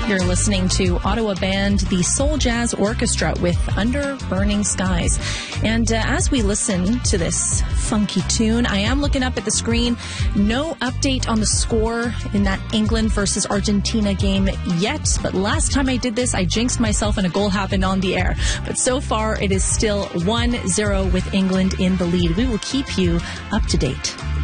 You're listening to Ottawa band, the Soul Jazz Orchestra with Under Burning Skies. And as we listen to this funky tune, I am looking up at the screen. No update on the score in that England versus Argentina game yet. But last time I did this, I jinxed myself and a goal happened on the air. But so far, it is still 1-0 with England in the lead. We will keep you up to date.